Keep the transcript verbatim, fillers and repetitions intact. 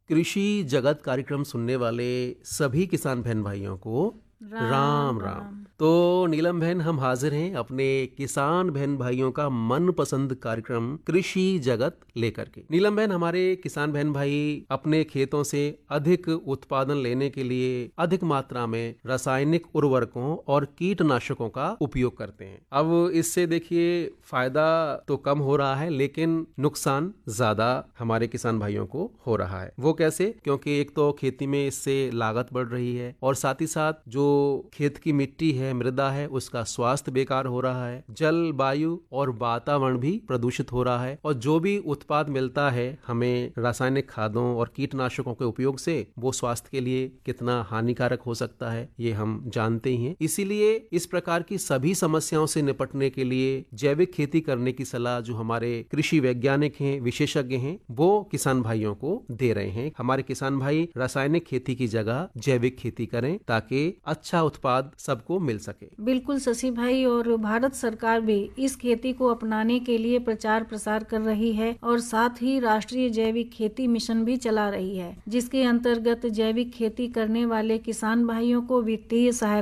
कृषि जगत कार्यक्रम सुनने वाले सभी किसान बहन भाइयों को राम राम राम। राम। तो नीलम बहन, हम हाजिर हैं अपने किसान बहन भाइयों का मनपसंद कार्यक्रम कृषि जगत लेकर के। नीलम बहन, हमारे किसान बहन भाई अपने खेतों से अधिक उत्पादन लेने के लिए अधिक मात्रा में रासायनिक उर्वरकों और कीटनाशकों का उपयोग करते हैं। अब इससे देखिए फायदा तो कम हो रहा है, लेकिन नुकसान ज्यादा हमारे किसान भाइयों को हो रहा है। वो कैसे? क्योंकि एक तो खेती में इससे लागत बढ़ रही है और साथ ही साथ जो खेत की मिट्टी है, मृदा है, उसका स्वास्थ्य बेकार हो रहा है। जल, वायु और वातावरण भी प्रदूषित हो रहा है और जो भी उत्पाद मिलता है हमें रासायनिक खादों और कीटनाशकों के उपयोग से, वो स्वास्थ्य के लिए कितना हानिकारक हो सकता है ये हम जानते ही हैं। इसीलिए इस प्रकार की सभी समस्याओं से निपटने के लिए जैविक खेती करने की सलाह जो हमारे कृषि वैज्ञानिक हैं, विशेषज्ञ हैं, वो किसान भाइयों को दे रहे हैं। हमारे किसान भाई रासायनिक खेती की जगह जैविक खेती करें ताकि अच्छा उत्पाद सबको मिल सके। बिल्कुल शशि भाई, और भारत सरकार भी इस खेती को अपनाने के लिए प्रचार प्रसार कर रही है और साथ ही राष्ट्रीय जैविक खेती मिशन भी चला रही है, जिसके अंतर्गत जैविक खेती करने वाले किसान भाइयों को वित्तीय सहायता